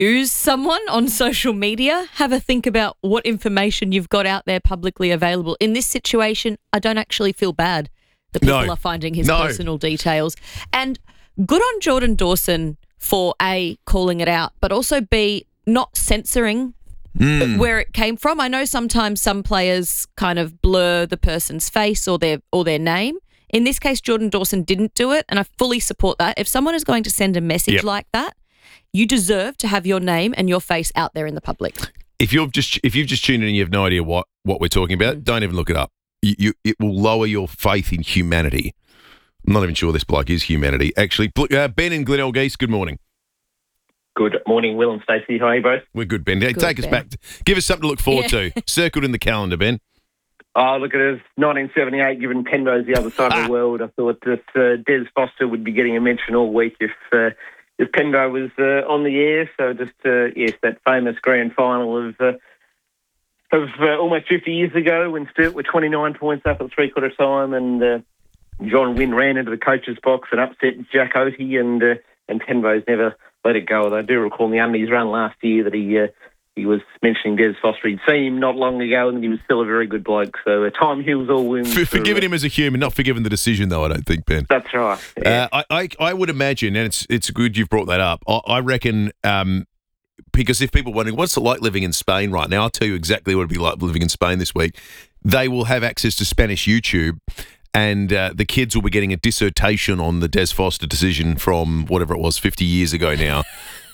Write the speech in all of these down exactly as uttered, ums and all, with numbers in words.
ooze someone on social media, have a think about what information you've got out there publicly available. In this situation, I don't actually feel bad that people No. are finding his No. personal details. And good on Jordan Dawson for A, calling it out, but also B, not censoring Mm. where it came from. I know sometimes some players kind of blur the person's face or their or their name. In this case, Jordan Dawson didn't do it, and I fully support that. If someone is going to send a message Yep. like that, you deserve to have your name and your face out there in the public. If you've just if you've just tuned in and you have no idea what, what we're talking about, Mm. don't even look it up. You, you it will lower your faith in humanity. I'm not even sure this bloke is humanity. Actually, Bl- uh, Ben in Glenelg East, good morning. Good morning, Will and Stacey. How are you both? We're good, Ben. Hey, Good, Take us Ben. back. Give us something to look forward Yeah. to. Circled in the calendar, Ben. Oh, look at it. nineteen seventy-eight, given Penrose the other side of the world, I thought that uh, Des Foster would be getting a mention all week if uh, if Penrose was uh, on the air. So just, uh, yes, that famous grand final of uh, of uh, almost fifty years ago when Sturt were twenty-nine points up at three-quarter time and uh, John Wynn ran into the coach's box and upset Jack Oatey and, uh, and Penrose never let it go. I do recall in the Undies run last year that he... Uh, He was mentioning Des Foster. He'd seen him not long ago and he was still a very good bloke. So uh, time heals all wounds. For, for, forgiving uh, him as a human, not forgiving the decision, though, I don't think, Ben. That's right. Yeah. Uh, I, I I would imagine, and it's it's good you've brought that up. I, I reckon um, because if people are wondering what's it like living in Spain right now, I'll tell you exactly what it'd be like living in Spain this week. They will have access to Spanish YouTube, and uh, the kids will be getting a dissertation on the Des Foster decision from whatever it was fifty years ago now.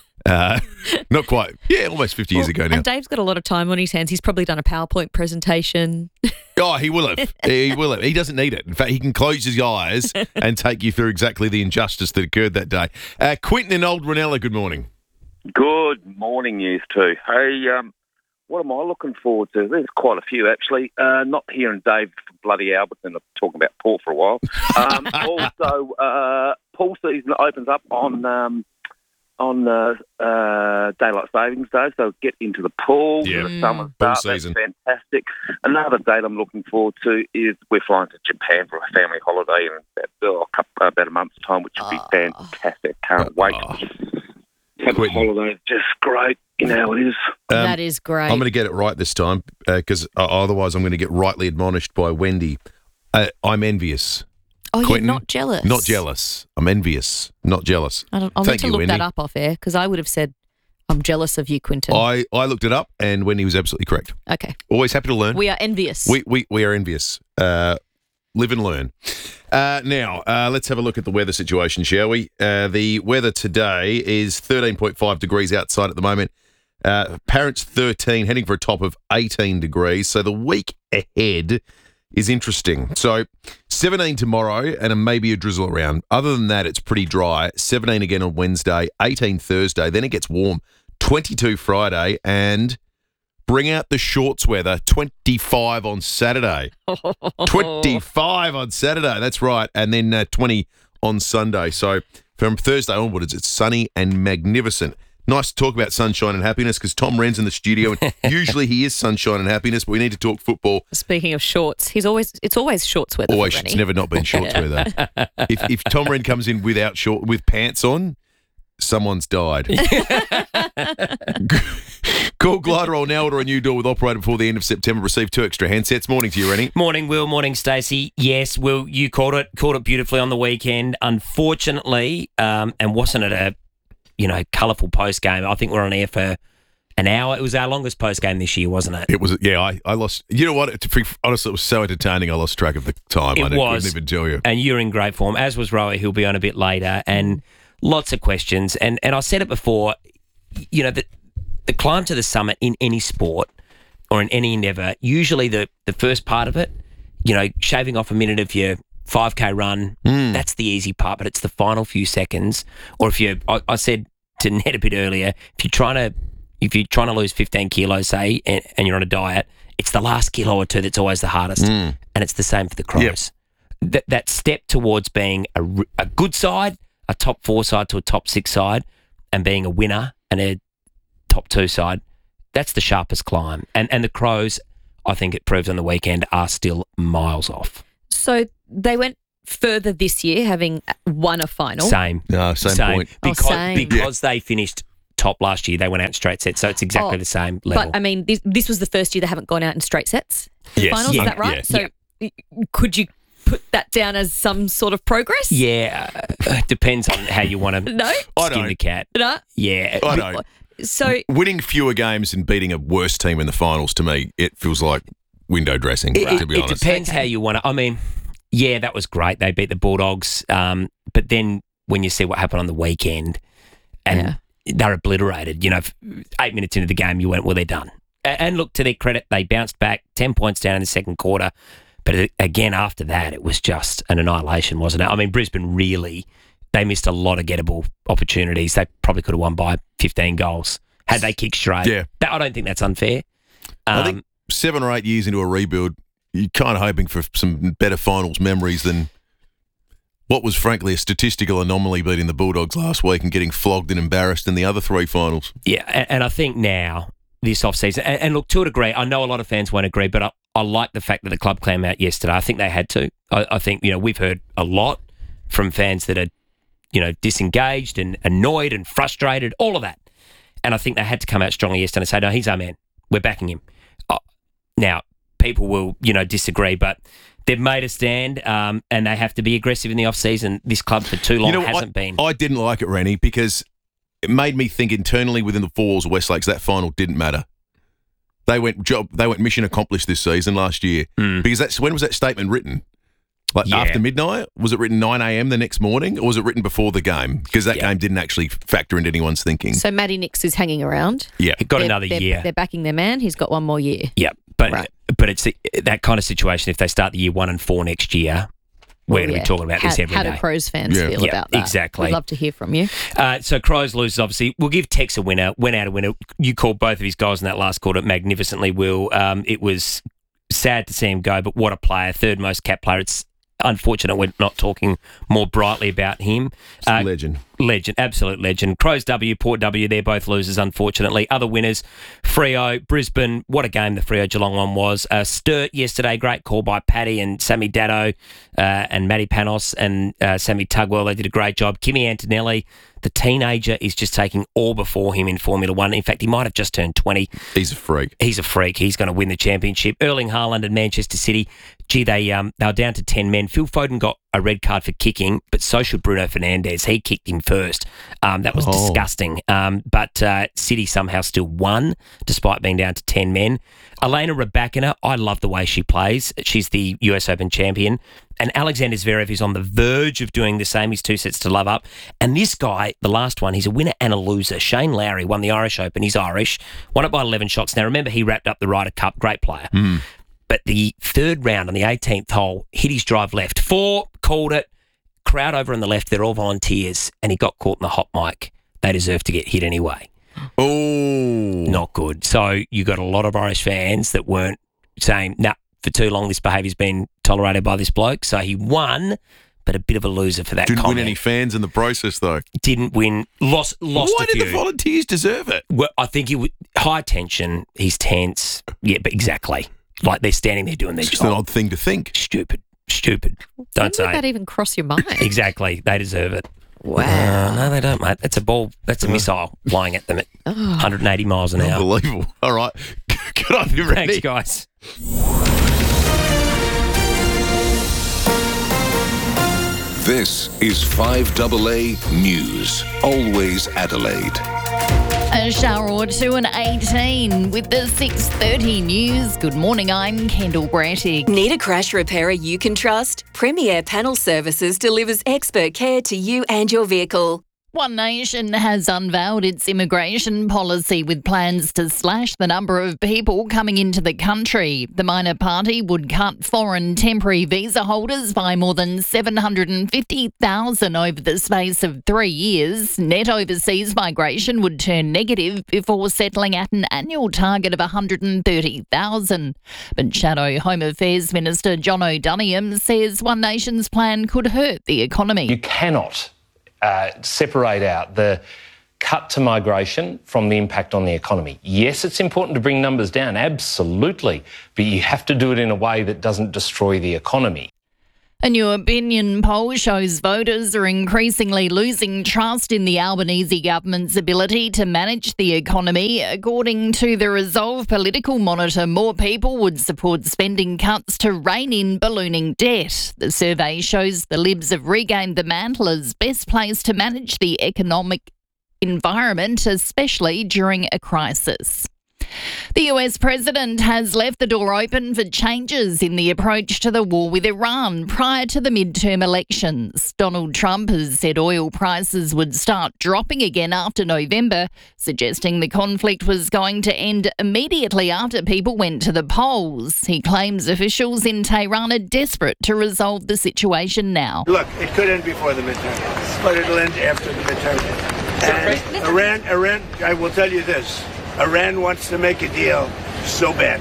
Uh, not quite. Yeah, almost fifty years Well, ago now. And Dave's got a lot of time on his hands. He's probably done a PowerPoint presentation. Oh, he will have. He will have. He doesn't need it. In fact, he can close his eyes and take you through exactly the injustice that occurred that day. Uh, Quinton in Old Ranella, good morning. Good morning, you two. Hey, um, what am I looking forward to? There's quite a few, actually. Uh, not hearing Dave from bloody Alberton talking about Port for a while. Um, also, uh, pool season opens up on um, on uh, uh, Daylight Savings Day, so get into the pool. Yeah. The summer Pool start. That's season. fantastic. Another date I'm looking forward to is we're flying to Japan for a family holiday in about, oh, a couple, about a month's time, which would be Oh. fantastic. Can't wait. Oh. Have a Quentin. holiday. Just great. You know how it is. Um, That is great. I'm going to get it right this time because uh, otherwise I'm going to get rightly admonished by Wendy. Uh, I'm envious. oh, Quentin, you're not jealous? Not jealous. I'm envious. Not jealous. I don't, I'll Thank need to you, look Wendy. that up off air because I would have said, I'm jealous of you, Quinton. I, I looked it up and Wendy was absolutely correct. okay. Always happy to learn. We are envious. We we, we are envious. Uh, live and learn. Uh, now, uh, let's have a look at the weather situation, shall we? Uh, the weather today is thirteen point five degrees outside at the moment. Uh, Parents thirteen, heading for a top of eighteen degrees. So the week ahead is interesting. So seventeen tomorrow and maybe a drizzle around. Other than that, it's pretty dry. seventeen again on Wednesday, eighteen Thursday. Then it gets warm. twenty-two Friday and bring out the shorts weather, twenty-five on Saturday. twenty-five on Saturday, that's right. And then uh, twenty on Sunday. So from Thursday onwards, it's sunny and magnificent. Nice to talk about sunshine and happiness because Tom Wren's in the studio and usually he is sunshine and happiness, but we need to talk football. Speaking of shorts, he's always it's always shorts weather. Always, for it's Rennie. never not been shorts weather. If, if Tom Wren comes in without short, with pants on, someone's died. Call Gliderol now, order a new door with operator before the end of September. Receive two extra handsets. Morning to you, Rennie. Morning, Will. Morning, Stacey. Yes, Will, you called it, called it beautifully on the weekend. Unfortunately, um, and wasn't it a, you know, colourful post game? I think we're on air for an hour. It was our longest post game this year, wasn't it? It was, yeah, I, I lost, you know what, to be honestly, it was so entertaining, I lost track of the time. It I didn't- was. couldn't even tell you. And you're in great form, as was Rowie, who'll be on a bit later, and lots of questions. And and I said it before, you know, the, the climb to the summit in any sport or in any endeavour, usually the, the first part of it, you know, shaving off a minute of your five K run, Mm. that's the easy part, but it's the final few seconds. Or if you're, I, I said to Ned a bit earlier, if you're trying to, if you're trying to lose fifteen kilos, say, and, and you're on a diet, it's the last kilo or two that's always the hardest. Mm. And it's the same for the Crows. That that step towards being a, r- a good side, a top four side to a top six side, and being a winner and a top two side, that's the sharpest climb. And and the Crows, I think it proved on the weekend, are still miles off. So they went further this year, having won a final. Same. No, same, point. Oh, Because, same. because they finished top last year. They went out in straight sets, so it's exactly Oh, the same level. But I mean, this, this was the first year they haven't gone out in straight sets. in Yes. Finals, Yeah. is that right? Yeah. So y- could you put that down as some sort of progress? yeah, uh, depends on how you want to No? I skin don't. the cat. No? Yeah, I don't. So Winning fewer games and beating a worse team in the finals, to me, it feels like window dressing, It, to be it honest. depends Okay. how you want to. I mean, yeah, that was great. They beat the Bulldogs, um, but then when you see what happened on the weekend, and they're obliterated. You know, f- eight minutes into the game, you went, well, they're done. A- And look, to their credit, they bounced back, ten points down in the second quarter. But it, again, after that, it was just an annihilation, wasn't it? I mean, Brisbane really, they missed a lot of gettable opportunities. They probably could have won by fifteen goals had they kicked straight. Yeah. That, I don't think that's unfair. Um, I think seven or eight years into a rebuild, you're kind of hoping for some better finals memories than what was frankly a statistical anomaly beating the Bulldogs last week and getting flogged and embarrassed in the other three finals. Yeah, and, and I think now, this off-season, and, and look, to a degree, I know a lot of fans won't agree, but I, I like the fact that the club came out yesterday. I think they had to. I, I think, you know, we've heard a lot from fans that are, you know, disengaged and annoyed and frustrated, all of that. And I think they had to come out strongly yesterday and say, no, he's our man. We're backing him. Uh, now, people will, you know, disagree, but they've made a stand, um, and they have to be aggressive in the off-season. This club for too long You know, hasn't I, been. I didn't like it, Rennie, because it made me think internally within the four walls of Westlakes that final didn't matter. They went job. They went mission accomplished this season last year Mm. because that's when was that statement written? Like Yeah. after midnight? Was it written nine a.m. the next morning, or was it written before the game? Because that Yeah. game didn't actually factor into anyone's thinking. so Matty Nix is hanging around. Yeah, He got They're- another they're, year. They're backing their man. He's got one more year. Yeah, but Right. but it's that kind of situation. If they start the year one and four next year, we're going to Yeah. be talking about how, this every how day. do Crows fans Yeah. feel Yeah, about that? exactly. We'd love to hear from you. Uh, so Crows loses, obviously. We'll give Tex a winner. Went out a winner. You called both of his goals in that last quarter magnificently, Will. Um, it was sad to see him go, but what a player. Third most cap player. It's unfortunate we're not talking more brightly about him. Uh, legend. Legend, absolute legend. Crows W, Port W, they're both losers, unfortunately. Other winners, Freo, Brisbane. What a game the Freo Geelong one was. Uh, Sturt yesterday, great call by Paddy and Sammy Daddo uh, and Matty Panos and uh, Sammy Tugwell. They did a great job. Kimi Antonelli, the teenager, is just taking all before him in Formula One. In fact, he might have just turned twenty. He's a freak. He's a freak. He's going to win the championship. Erling Haaland and Manchester City. Gee, they um they were down to ten men. Phil Foden got a red card for kicking, but so should Bruno Fernandes. He kicked him first. Um, that was Oh. disgusting. Um, but uh, City somehow still won, despite being down to ten men. Elena Rybakina, I love the way she plays. She's the U S Open champion. And Alexander Zverev is on the verge of doing the same. He's two sets to love up. And this guy, the last one, he's a winner and a loser. Shane Lowry won the Irish Open. He's Irish. Won it by eleven shots. Now, remember, he wrapped up the Ryder Cup. Great player. Mm. But the third round on the eighteenth hole, hit his drive left. Four, called it. Crowd over on the left, they're all volunteers. And he got caught in the hot mic. They deserve to get hit anyway. Oh, Not good. So you got a lot of Irish fans that weren't saying, nah, for too long this behaviour's been tolerated by this bloke. So he won, but a bit of a loser for that didn't comment. win any fans in the process though. Didn't win. Lost, lost Why a did few. the volunteers deserve it? Well, I think he was high tension. He's tense. Yeah, but exactly. Like they're standing there doing their It's just an job. odd thing to think. Stupid. Stupid. Don't When say did that even cross your mind? Exactly. They deserve it. Wow. Uh, no, they don't, mate. That's a ball. That's a missile flying at them at one hundred eighty miles an hour. Unbelievable. All right, good on you, Thanks, Randy. guys. This is five A A News. Always Adelaide. A shower or two and eighteen with the six thirty news. Good morning, I'm Kendall Brattig. Need a crash repairer you can trust? Premier Panel Services delivers expert care to you and your vehicle. One Nation has unveiled its immigration policy with plans to slash the number of people coming into the country. The minor party would cut foreign temporary visa holders by more than seven hundred fifty thousand over the space of three years. Net overseas migration would turn negative before settling at an annual target of one hundred thirty thousand. But Shadow Home Affairs Minister John O'Doniham says One Nation's plan could hurt the economy. You cannot uh, separate out the cut to migration from the impact on the economy. Yes, it's important to bring numbers down, absolutely, but you have to do it in a way that doesn't destroy the economy. A new opinion poll shows voters are increasingly losing trust in the Albanese government's ability to manage the economy. According to the Resolve Political Monitor, more people would support spending cuts to rein in ballooning debt. The survey shows the Libs have regained the mantle as best placed to manage the economic environment, especially during a crisis. The U S president has left the door open for changes in the approach to the war with Iran prior to the midterm elections. Donald Trump has said oil prices would start dropping again after November, suggesting the conflict was going to end immediately after people went to the polls. He claims officials in Tehran are desperate to resolve the situation now. Look, it could end before the midterm, but it'll end after the midterm. And Iran, Iran, I will tell you this. Iran wants to make a deal so bad.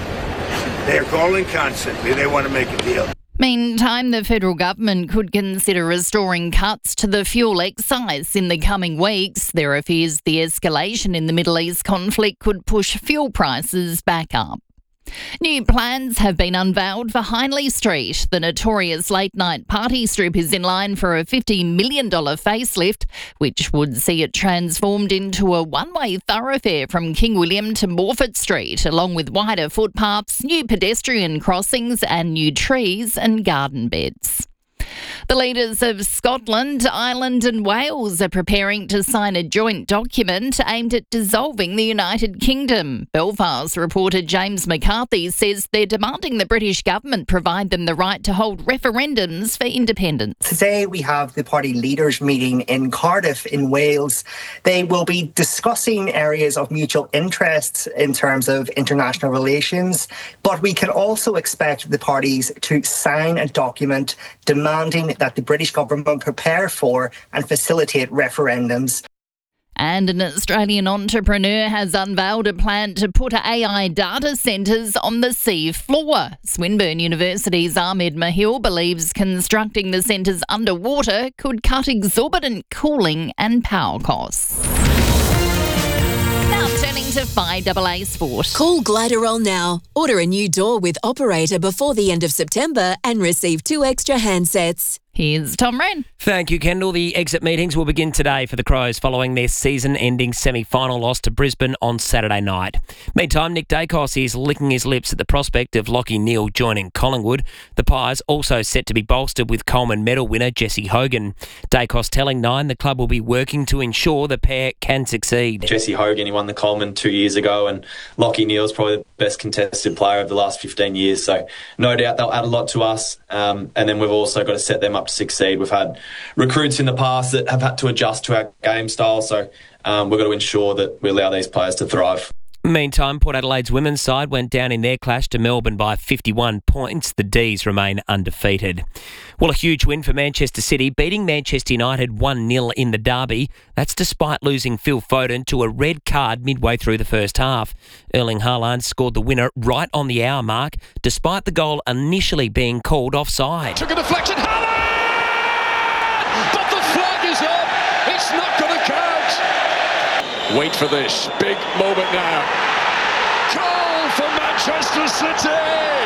They are calling constantly. They want to make a deal. Meantime, the federal government could consider restoring cuts to the fuel excise in the coming weeks. There are fears the escalation in the Middle East conflict could push fuel prices back up. New plans have been unveiled for Hindley Street. The notorious late-night party strip is in line for a fifty million dollars facelift, which would see it transformed into a one-way thoroughfare from King William to Morford Street, along with wider footpaths, new pedestrian crossings and new trees and garden beds. The leaders of Scotland, Ireland and Wales are preparing to sign a joint document aimed at dissolving the United Kingdom. Belfast reporter James McCarthy says they're demanding the British government provide them the right to hold referendums for independence. Today we have the party leaders meeting in Cardiff in Wales. They will be discussing areas of mutual interest in terms of international relations, but we can also expect the parties to sign a document demanding that the British government prepare for and facilitate referendums. And an Australian entrepreneur has unveiled a plan to put A I data centres on the sea floor. Swinburne University's Ahmed Mahil believes constructing the centres underwater could cut exorbitant cooling and power costs. Now turning to five A A Sport. Call Gliderol now. Order a new door with Operator before the end of September and receive two extra handsets. Here's Tom Wren. Thank you, Kendall. The exit meetings will begin today for the Crows following their season-ending semi-final loss to Brisbane on Saturday night. Meantime, Nick Dacos is licking his lips at the prospect of Lachie Neale joining Collingwood. The Pies also set to be bolstered with Coleman medal winner Jesse Hogan. Dacos telling Nine the club will be working to ensure the pair can succeed. Jesse Hogan, he won the Coleman two years ago, and Lachie Neale's probably the best contested player of the last fifteen years. So no doubt they'll add a lot to us. Um, and then we've also got to set them up to succeed. We've had recruits in the past that have had to adjust to our game style, so um, we've got to ensure that we allow these players to thrive. Meantime, Port Adelaide's women's side went down in their clash to Melbourne by fifty-one points. The D's remain undefeated. Well, a huge win for Manchester City, beating Manchester United one nil in the derby. That's despite losing Phil Foden to a red card midway through the first half. Erling Haaland scored the winner right on the hour mark, despite the goal initially being called offside. Took a deflection, Haaland! But the flag is up! It's not going to count! Wait for this. Big moment now. Goal for Manchester City!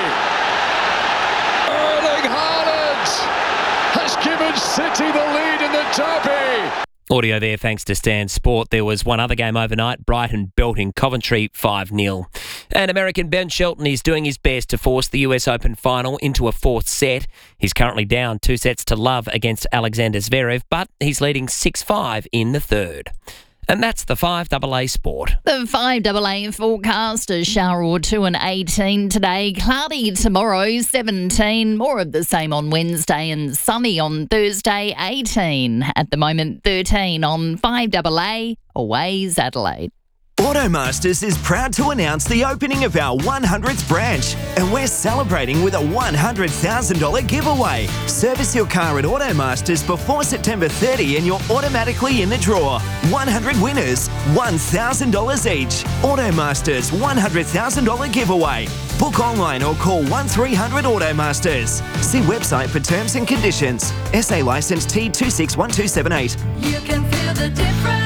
Erling Haaland has given City the lead in the derby. Audio there thanks to Stan Sport. There was one other game overnight, Brighton belting Coventry five nil. And American Ben Shelton is doing his best to force the U S Open final into a fourth set. He's currently down two sets to love against Alexander Zverev, but he's leading six five in the third. And that's the five A A Sport. The five A A forecast, a shower or two and eighteen today. Cloudy tomorrow, seventeen. More of the same on Wednesday and sunny on Thursday, eighteen. At the moment, thirteen on five A A. Always Adelaide. Automasters is proud to announce the opening of our one hundredth branch, and we're celebrating with a one hundred thousand dollars giveaway. Service your car at Automasters before September thirtieth and you're automatically in the draw. one hundred winners, one thousand dollars each. Automasters one hundred thousand dollars giveaway. Book online or call one three hundred Automasters. See website for terms and conditions. S A licence T two six one two seven eight. You can feel the difference.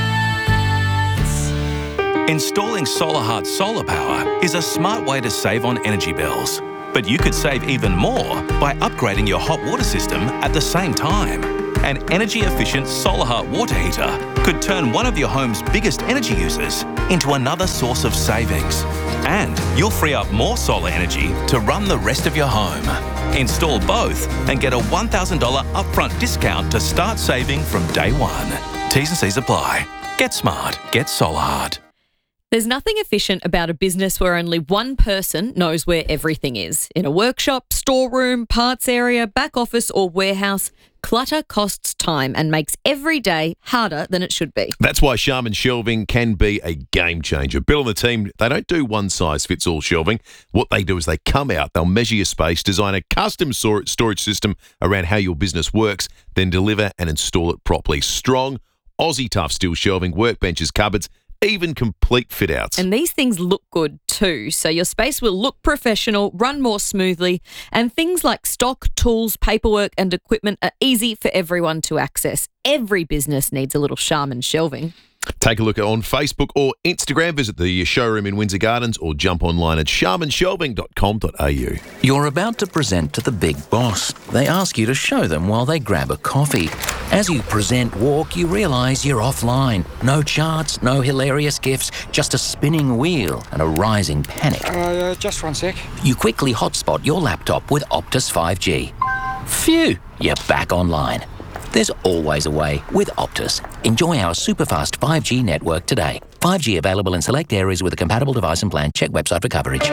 Installing SolarHeart solar power is a smart way to save on energy bills. But you could save even more by upgrading your hot water system at the same time. An energy-efficient solar heat water heater could turn one of your home's biggest energy users into another source of savings. And you'll free up more solar energy to run the rest of your home. Install both and get a one thousand dollars upfront discount to start saving from day one. T's and C's apply. Get smart. Get SolarHard. There's nothing efficient about a business where only one person knows where everything is. In a workshop, storeroom, parts area, back office or warehouse, clutter costs time and makes every day harder than it should be. That's why Sharman Shelving can be a game changer. Bill and the team, they don't do one-size-fits-all shelving. What they do is they come out, they'll measure your space, design a custom stor- storage system around how your business works, then deliver and install it properly. Strong, Aussie tough steel shelving, workbenches, cupboards, even complete fit-outs. And these things look good too, so your space will look professional, run more smoothly, and things like stock, tools, paperwork and equipment are easy for everyone to access. Every business needs a little Sharman Shelving. Take a look on Facebook or Instagram, visit the showroom in Windsor Gardens or jump online at sharman shelving dot com dot a u. You're about to present to the big boss. They ask you to show them while they grab a coffee. As you present walk, you realise you're offline. No charts, no hilarious gifs, just a spinning wheel and a rising panic. Uh, just one sec. You quickly hotspot your laptop with Optus five G. Phew, you're back online. There's always a way with Optus. Enjoy our super-fast five G network today. five G available in select areas with a compatible device and plan. Check website for coverage.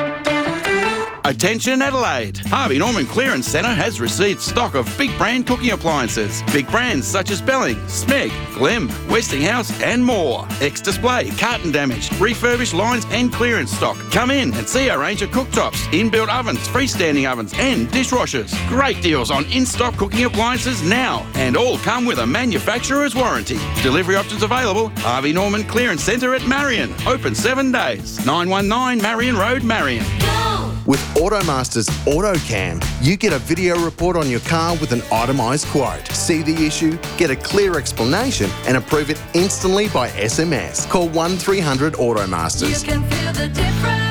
Attention Adelaide! Harvey Norman Clearance Centre has received stock of big brand cooking appliances. Big brands such as Belling, Smeg, Glemm, Westinghouse and more. Ex-display, carton damage, refurbished lines and clearance stock. Come in and see our range of cooktops, inbuilt ovens, freestanding ovens and dishwashers. Great deals on in-stock cooking appliances now, and all come with a manufacturer's warranty. Delivery options available. Harvey Norman Clearance Centre at Marion. Open seven days. nine one nine Marion Road, Marion. With Automaster's AutoCam, you get a video report on your car with an itemised quote. See the issue, get a clear explanation and approve it instantly by S M S. Call one three hundred Automasters. You can feel the difference.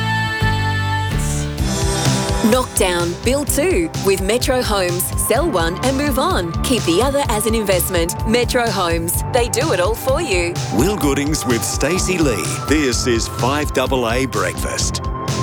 Knock down, build two with Metro Homes. Sell one and move on. Keep the other as an investment. Metro Homes. They do it all for you. Will Goodings with Stacey Lee. This is five double A Breakfast.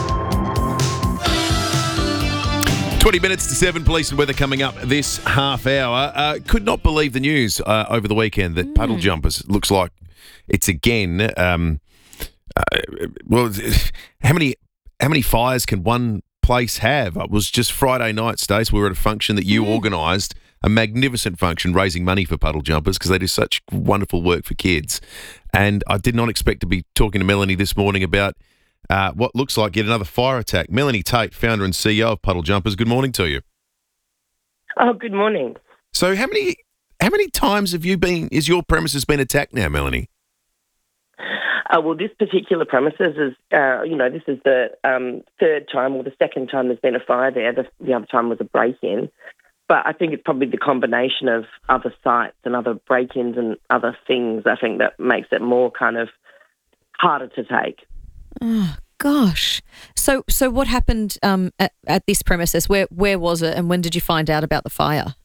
twenty minutes to seven, police and weather coming up this half hour. Uh, could not believe the news uh, over the weekend that mm. puddle jumpers looks like it's again. Um, uh, well, how many how many fires can one place have? It was just Friday night, Stace. We were at a function that you mm. organised, a magnificent function raising money for puddle jumpers because they do such wonderful work for kids. And I did not expect to be talking to Melanie this morning about Uh, what looks like yet another fire attack. Melanie Tate, founder and C E O of Puddle Jumpers, good morning to you. Oh, good morning. So how many how many times have you been, is your premises been attacked now, Melanie? Uh, well, this particular premises is, uh, you know, this is the um, third time or the second time there's been a fire there. The, the other time was a break-in. But I think it's probably the combination of other sites and other break-ins and other things, I think, that makes it more kind of harder to take. Oh, gosh. So so what happened um, at, at this premises? Where where was it and when did you find out about the fire?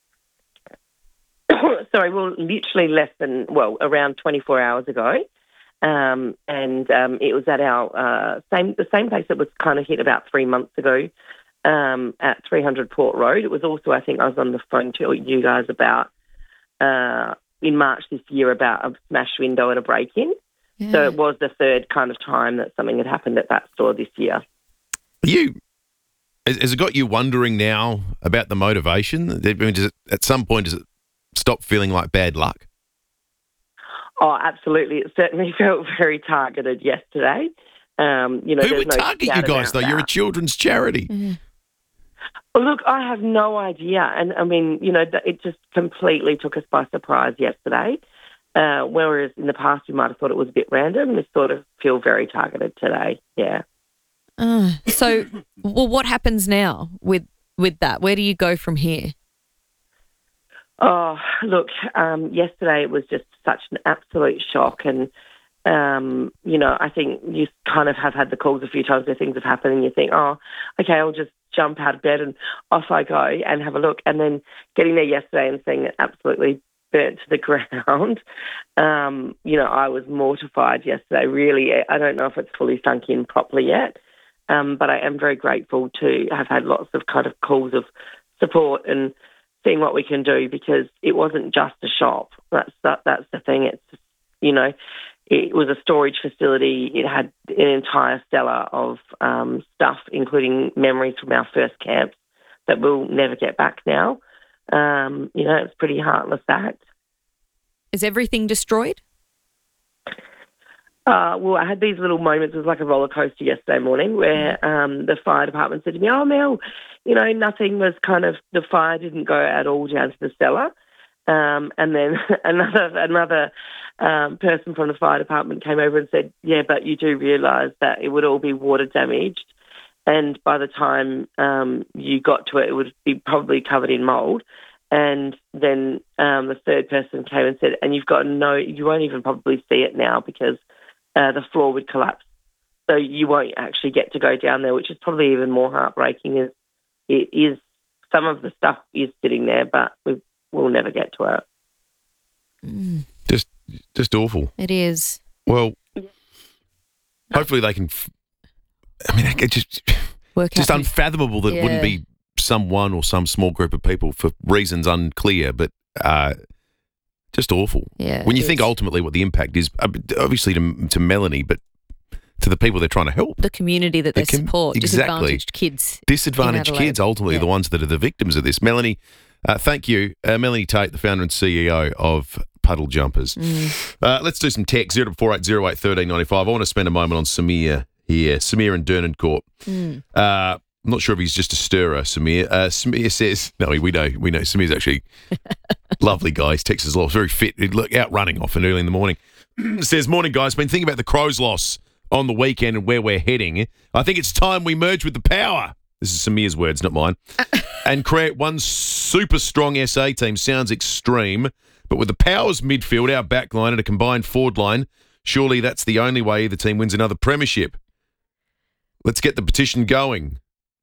Sorry, well, literally less than, well, around twenty-four hours ago. Um, and um, it was at our uh, same the same place that was kind of hit about three months ago um, at three hundred Port Road. It was also, I think I was on the phone to you guys about, uh, in March this year, about a smashed window and a break-in. Yeah. So it was the third kind of time that something had happened at that store this year. Are you, has, has it got you wondering now about the motivation? I mean, does it, at some point, does it stop feeling like bad luck? Oh, absolutely. It certainly felt very targeted yesterday. Um, you know, Who would no target you guys, though? That. You're a children's charity. Mm-hmm. Well, look, I have no idea. And, I mean, you know, it just completely took us by surprise yesterday. Uh, whereas in the past we might have thought it was a bit random, this sort of feel very targeted today, yeah. Uh, so, well, what happens now with with that? Where do you go from here? Oh, look, um, yesterday it was just such an absolute shock and um, you know, I think you kind of have had the calls a few times where things have happened and you think, oh, okay, I'll just jump out of bed and off I go and have a look. And then getting there yesterday and seeing it absolutely burnt to the ground, um, you know, I was mortified yesterday. Really, I don't know if it's fully sunk in properly yet, um, but I am very grateful to have had lots of kind of calls of support and seeing what we can do, because it wasn't just a shop. That's that, that's the thing. It's, you know, it was a storage facility. It had an entire cellar of um, stuff, including memories from our first camps that we'll never get back now. Um, you know, it's a pretty heartless act. Is everything destroyed? Uh, well, I had these little moments. It was like a roller coaster yesterday morning where um, the fire department said to me, oh, Mel, you know, nothing was kind of, the fire didn't go at all down to the cellar. Um, and then another another um, person from the fire department came over and said, yeah, but you do realise that it would all be water damaged. And by the time um, you got to it, it would be probably covered in mould. And then um, the third person came and said, and you've got no, you won't even probably see it now because uh, the floor would collapse. So you won't actually get to go down there, which is probably even more heartbreaking. Is it is some of the stuff is sitting there, but we we'll never get to it. Mm. Just, just awful. It is. Well, hopefully they can. F- I mean, it just Work just out. unfathomable that it wouldn't Yeah. be someone or some small group of people for reasons unclear, but uh, just awful. Yeah, When you it think is. ultimately what the impact is, uh, obviously to, to Melanie, but to the people they're trying to help. The community that they The com- support, exactly. disadvantaged kids. Disadvantaged in Adelaide. kids, ultimately, are the ones that are the victims of this. Melanie, uh, thank you. Uh, Melanie Tate, the founder and C E O of Puddle Jumpers. Mm. Uh, let's do some text, zero four eight zero eight one three nine five. I want to spend a moment on Samir here. Samir in Dernancourt. Mm. Uh, I'm not sure if he's just a stirrer, Samir. Uh, Samir says, no, we know, we know. Samir's actually lovely guy. He's Texas law, very fit. He'd look out running often early in the morning. Says, morning, guys. Been thinking about the Crows' loss on the weekend and where we're heading. I think it's time we merge with the Power. This is Samir's words, not mine. And create one super strong S A team. Sounds extreme, but with the Power's midfield, our back line, and a combined forward line, surely that's the only way the team wins another premiership. Let's get the petition going.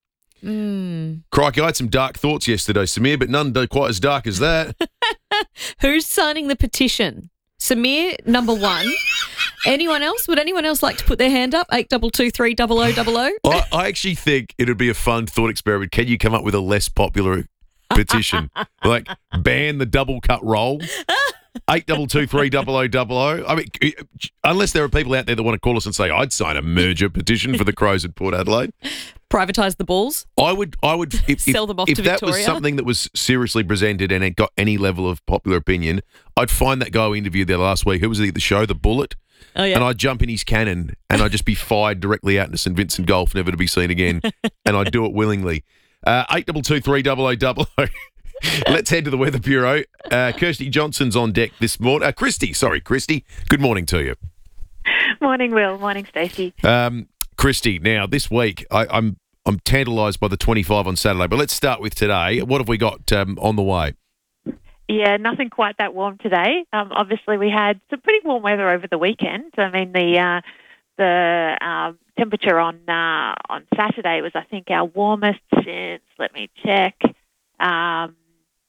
Mm. Crikey, I had some dark thoughts yesterday, Samir, but none quite as dark as that. Who's signing the petition? Samir, number one. Anyone else? Would anyone else like to put their hand up? Eight double two three double o double o. I, I actually think it'd be a fun thought experiment. Can you come up with a less popular petition? Like ban the double cut roll? Eight double two three double o double o. I mean, unless there are people out there that want to call us and say, I'd sign a merger petition for the Crows at Port Adelaide. Privatise the balls. I would, I would, if, Sell if, them off if to that Victoria. was something that was seriously presented and it got any level of popular opinion, I'd find that guy who interviewed there last week. Who was he at the show? The Bullet. Oh, yeah. And I'd jump in his cannon and I'd just be fired directly out into St Vincent Golf, never to be seen again. And I'd do it willingly. Uh, eight double two three double o double o. Let's head to the Weather Bureau. Uh, Kirsty Johnson's on deck this morning. Uh, Christy, sorry, Christy. Good morning to you. Morning, Will. Morning, Stacey. Um, Christy, now this week I, I'm I'm tantalised by the twenty-five on Saturday, but let's start with today. What have we got um, on the way? Yeah, nothing quite that warm today. Um, obviously, we had some pretty warm weather over the weekend. I mean, the uh, the um, temperature on uh, on Saturday was, I think, our warmest since. Let me check. Um,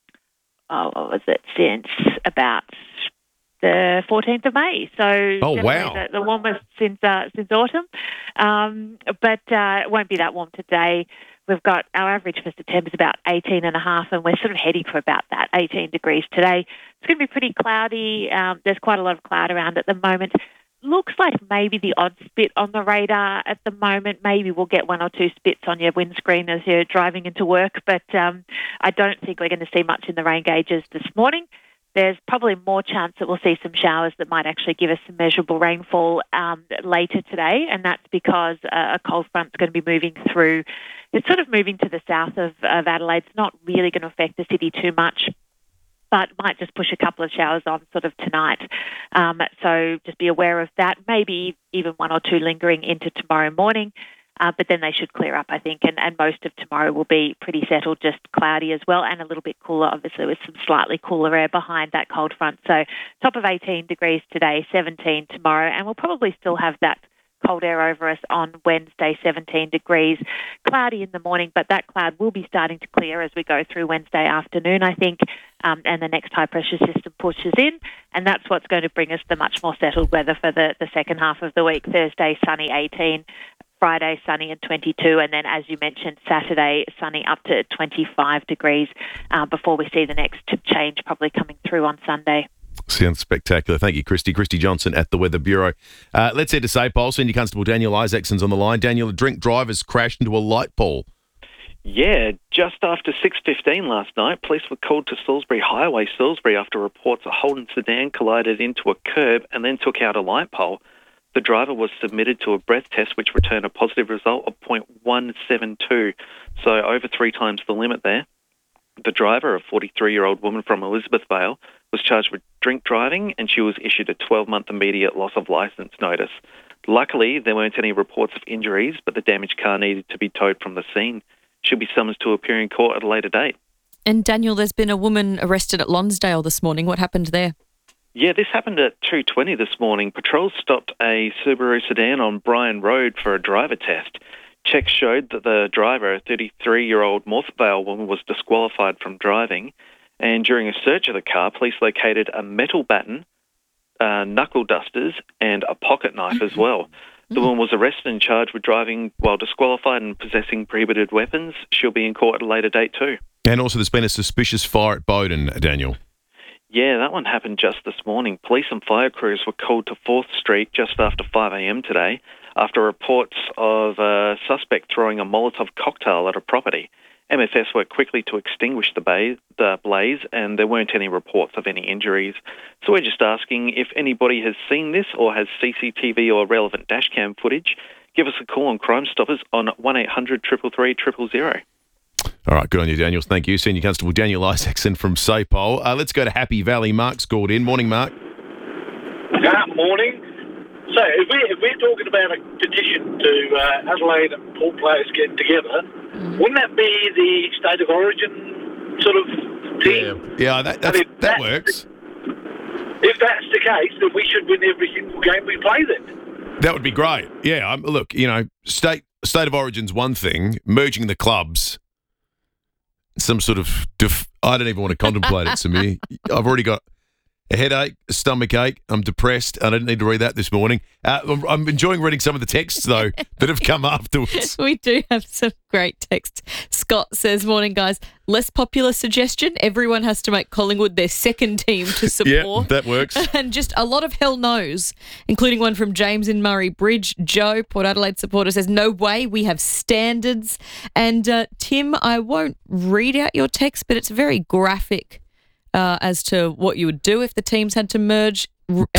oh, what was it? Since about the fourteenth of May. So Oh, definitely wow. the, the warmest since uh, since autumn. Um, but uh, it won't be that warm today. We've got our average for September is about eighteen and a half, and we're sort of heading for about that eighteen degrees today. It's going to be pretty cloudy. Um, there's quite a lot of cloud around at the moment. Looks like maybe the odd spit on the radar at the moment. Maybe we'll get one or two spits on your windscreen as you're driving into work, but um, I don't think we're going to see much in the rain gauges this morning. There's probably more chance that we'll see some showers that might actually give us some measurable rainfall um, later today, and that's because uh, a cold front's going to be moving through. It's sort of moving to the south of, of Adelaide. It's not really going to affect the city too much, but might just push a couple of showers on sort of tonight. Um, so just be aware of that. Maybe even one or two lingering into tomorrow morning. uh, but then they should clear up, I think, and, and most of tomorrow will be pretty settled, just cloudy as well, and a little bit cooler, obviously, with some slightly cooler air behind that cold front. So top of eighteen degrees today, seventeen tomorrow, and we'll probably still have that cold air over us on Wednesday, seventeen degrees. Cloudy in the morning, but that cloud will be starting to clear as we go through Wednesday afternoon, I think, um, and the next high-pressure system pushes in, and that's what's going to bring us the much more settled weather for the, the second half of the week. Thursday, sunny, eighteen. Friday, sunny and twenty-two, and then, as you mentioned, Saturday, sunny up to twenty-five degrees uh, before we see the next change probably coming through on Sunday. Sounds spectacular. Thank you, Christy. Christy Johnson at the Weather Bureau. Uh, let's head to Sapole. Senior Constable Daniel Isaacson's on the line. Daniel, a drink driver's crashed into a light pole. Yeah, just after six fifteen last night, police were called to Salisbury Highway, Salisbury, after reports a Holden sedan collided into a curb and then took out a light pole. The driver was submitted to a breath test, which returned a positive result of point one seven two, so over three times the limit there. The driver, a forty-three-year-old woman from Elizabethvale, was charged with drink driving, and she was issued a twelve-month immediate loss of licence notice. Luckily, there weren't any reports of injuries, but the damaged car needed to be towed from the scene. She'll be summoned to appear in court at a later date. And Daniel, there's been a woman arrested at Lonsdale this morning. What happened there? Yeah, this happened at two twenty this morning. Patrols stopped a Subaru sedan on Bryan Road for a driver test. Checks showed that the driver, a thirty-three-year-old Morphevale woman, was disqualified from driving. And during a search of the car, police located a metal baton, uh, knuckle dusters, and a pocket knife as well. The woman was arrested and charged with driving while disqualified and possessing prohibited weapons. She'll be in court at a later date too. And also there's been a suspicious fire at Bowden, Daniel. Yeah, that one happened just this morning. Police and fire crews were called to fourth Street just after five a.m. today after reports of a suspect throwing a Molotov cocktail at a property. M F S worked quickly to extinguish the, ba- the blaze, and there weren't any reports of any injuries. So we're just asking if anybody has seen this or has C C T V or relevant dashcam footage, give us a call on Crime Stoppers on one eight hundred three three three zero zero. All right, good on you, Daniel. Thank you. Senior Constable Daniel Isaacson from Sapole. Uh, let's go to Happy Valley. Mark's called in. Morning, Mark. Good morning. So if, we, if we're talking about a petition to uh, Adelaide and Port players getting together, mm. wouldn't that be the state of origin sort of team? Yeah, yeah that, that's, that, that works. If that's the case, then we should win every single game we play then. That would be great. Yeah, um, look, you know, state state of origin's one thing. Merging the clubs, some sort of, def- I don't even want to contemplate it, Samir. I've already got a headache, a stomach ache. I'm depressed. I didn't need to read that this morning. Uh, I'm, I'm enjoying reading some of the texts, though, that have come afterwards. We do have some great texts. Scott says, morning, guys. Less popular suggestion. Everyone has to make Collingwood their second team to support. Yeah, that works. And just a lot of hell no's, including one from James in Murray Bridge. Joe, Port Adelaide supporter, says, no way, we have standards. And uh, Tim, I won't read out your text, but it's very graphic uh, as to what you would do if the teams had to merge.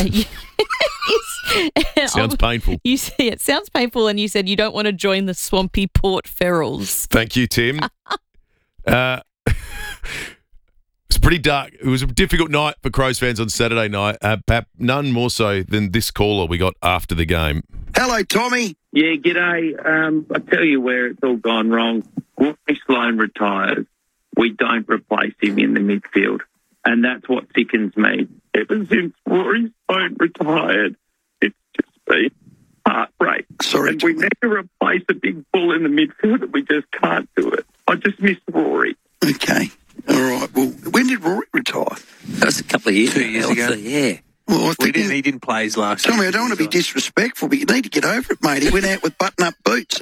Sounds painful. You see, it sounds painful, and you said you don't want to join the swampy Port Ferals. Thank you, Tim. uh, it's pretty dark. It was a difficult night for Crows fans on Saturday night. Uh, perhaps none more so than this caller we got after the game. Hello, Tommy. Yeah, g'day. Um, I tell you where it's all gone wrong. Rory Sloane retires. We don't replace him in the midfield. And that's what sickens me. Ever since Rory Sloane retired, it's just been heartbreak. Sorry, and we need to replace a big bull in the midfield, and we just can't do it. I just miss Rory. Okay. All right. Well, when did Rory retire? That was a couple of years Two ago. years ago. Yeah. Well, I think we didn't, he didn't play his last Tommy, I don't want to be disrespectful, but you need to get over it, mate. He went out with button-up boots.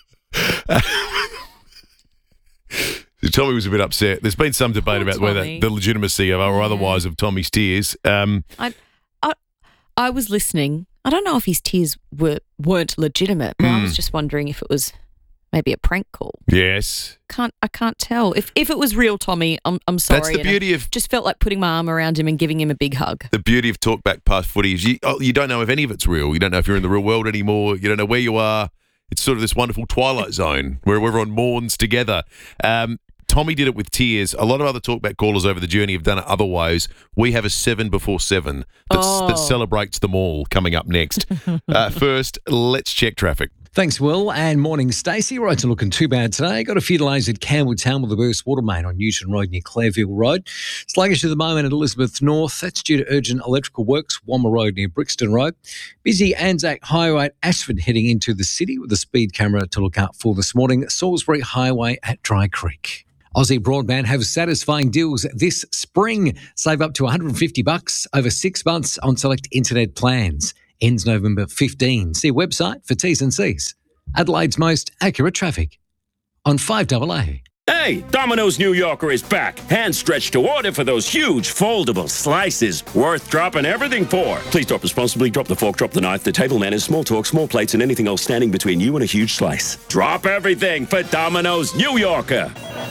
Tommy was a bit upset. There's been some debate Poor about whether Tommy. the legitimacy of or otherwise of Tommy's tears. Um, I, I, I was listening. I don't know if his tears were, weren't legitimate, but I was Mm. just wondering if it was maybe a prank call. yes. Can't I can't tell. If if it was real Tommy, I'm I'm sorry. That's the and I beauty of- just felt like putting my arm around him and giving him a big hug. The beauty of talkback past footy is you, oh, you don't know if any of it's real. You don't know if you're in the real world anymore. You don't know where you are. It's sort of this wonderful twilight zone where everyone mourns together. Um, Tommy did it with tears. A lot of other talkback callers over the journey have done it other ways. We have a seven before seven that's, Oh. that celebrates them all coming up next. uh, first, let's check traffic. Thanks, Will, and morning, Stacey. Roads are looking too bad today. Got a few delays at Campbelltown with the burst water main on Newton Road near Clairville Road. Sluggish at the moment at Elizabeth North. That's due to urgent electrical works. Wammer Road near Brixton Road. Busy Anzac Highway at Ashford heading into the city with a speed camera to look out for this morning. Salisbury Highway at Dry Creek. Aussie Broadband have satisfying deals this spring. Save up to one hundred fifty bucks over six months on select internet plans. Ends November fifteenth. See website for T's and C's. Adelaide's most accurate traffic on five double A. Hey, Domino's New Yorker is back. Hand stretched to order for those huge foldable slices. Worth dropping everything for. Please drop responsibly. Drop the fork, drop the knife. The table manners, small talk, small plates, and anything else standing between you and a huge slice. Drop everything for Domino's New Yorker.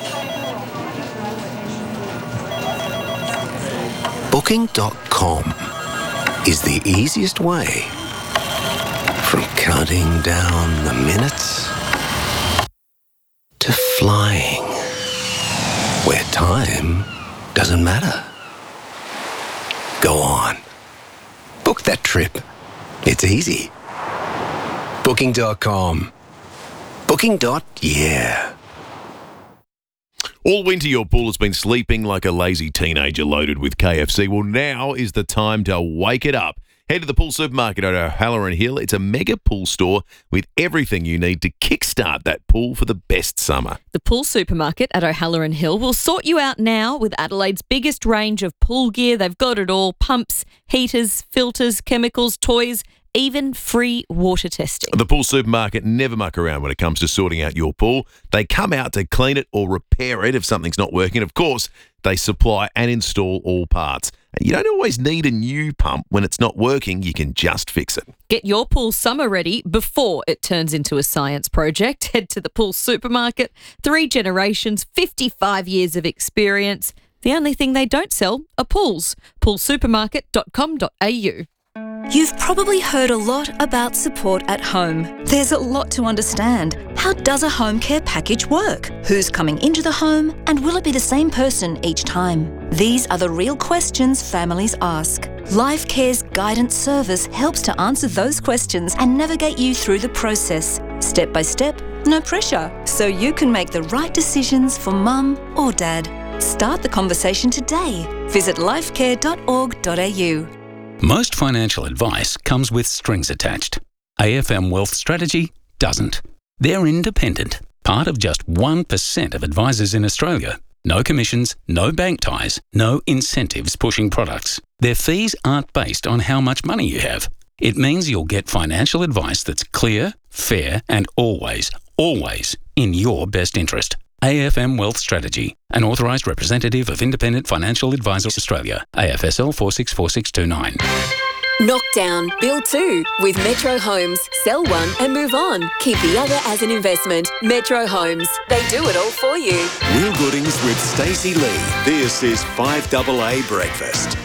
Booking dot com is the easiest way from counting down the minutes to flying where time doesn't matter. Go on. Book that trip. It's easy. Booking dot com. Booking. Yeah. All winter, your pool has been sleeping like a lazy teenager loaded with K F C. Well, now is the time to wake it up. Head to the Pool Supermarket at O'Halloran Hill. It's a mega pool store with everything you need to kickstart that pool for the best summer. The Pool Supermarket at O'Halloran Hill will sort you out now with Adelaide's biggest range of pool gear. They've got it all: pumps, heaters, filters, chemicals, toys, even free water testing. The Pool Supermarket never muck around when it comes to sorting out your pool. They come out to clean it or repair it if something's not working. Of course, they supply and install all parts. And you don't always need a new pump. When it's not working, you can just fix it. Get your pool summer ready before it turns into a science project. Head to the Pool Supermarket. Three generations, fifty-five years of experience. The only thing they don't sell are pools. pool supermarket dot com dot a u. You've probably heard a lot about support at home. There's a lot to understand. How does a home care package work? Who's coming into the home? And will it be the same person each time? These are the real questions families ask. Life Care's guidance service helps to answer those questions and navigate you through the process. Step by step, no pressure. So you can make the right decisions for mum or dad. Start the conversation today. Visit lifecare dot org dot a u. Most financial advice comes with strings attached. A F M Wealth Strategy doesn't. They're independent, part of just one percent of advisors in Australia. No commissions, no bank ties, no incentives pushing products. Their fees aren't based on how much money you have. It means you'll get financial advice that's clear, fair, and always, always in your best interest. A F M Wealth Strategy, an authorised representative of Independent Financial Advisors Australia, A F S L four six four six two nine. Knock down, build two with Metro Homes. Sell one and move on. Keep the other as an investment. Metro Homes. They do it all for you. Will Goodings with Stacey Lee. This is five double A Breakfast.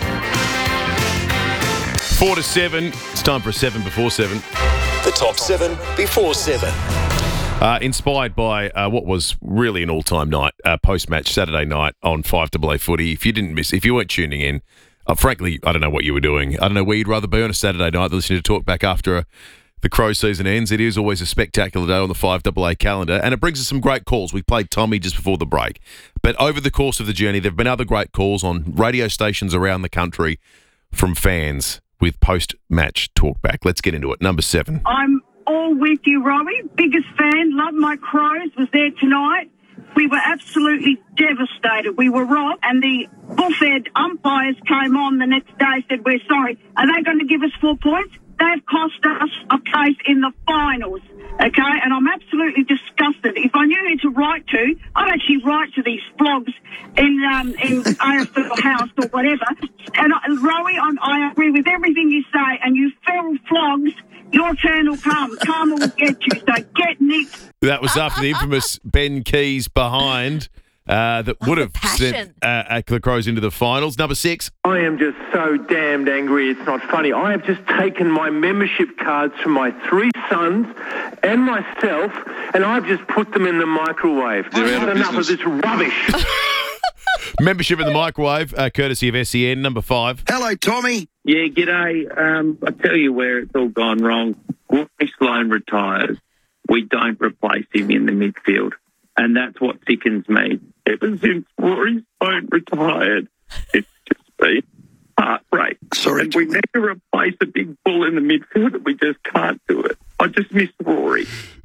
Four to seven. It's time for a seven before seven. The top seven before seven. Uh, inspired by uh, what was really an all-time night, uh, post-match Saturday night on five double A Footy. If you didn't miss, if you weren't tuning in, uh, frankly, I don't know what you were doing. I don't know where you'd rather be on a Saturday night than listening to talk back after a, the Crow season ends. It is always a spectacular day on the five double A calendar, and it brings us some great calls. We played Tommy just before the break. But over the course of the journey, there have been other great calls on radio stations around the country from fans with post-match talkback. Let's get into it. Number seven. I'm all with you, Robbie. Biggest fan. Love my Crows. Was there tonight. We were absolutely devastated. We were robbed, and the bullfed umpires came on the next day, said, we're sorry. Are they going to give us four points? They've cost us a place in the finals, okay? And I'm absolutely disgusted. If I knew who to write to, I'd actually write to these blogs in um, in A F L House or whatever. And, uh, Rowie, I'm, I agree with everything you say, and you feral flogs, your turn will come. Karma will get you, so get nicked. That was after the infamous Ben Keys behind uh, that would have sent uh, the Crows into the finals. Number six. I am just so damned angry, it's not funny. I have just taken my membership cards from my three sons and myself, and I've just put them in the microwave. I've had enough of this rubbish. Membership in the microwave, uh, courtesy of S E N. Number five. Hello, Tommy. Yeah, g'day. Um, I tell you where it's all gone wrong. Rory Sloane retires. we don't replace him in the midfield. And that's what sickens me. Ever since Rory's phone retired, it's just been heartbreak. Sorry. And we need to replace a big bull in the midfield, and we just can't do it. I just miss Rory.